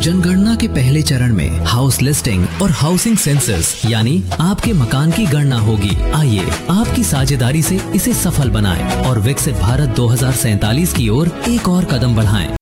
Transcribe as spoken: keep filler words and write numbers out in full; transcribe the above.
जनगणना के पहले चरण में हाउस लिस्टिंग और हाउसिंग सेंसस यानी आपके मकान की गणना होगी। आइए आपकी साझेदारी से इसे सफल बनाएं और विकसित भारत दो हज़ार सैंतालीस की ओर एक और कदम बढ़ाएं।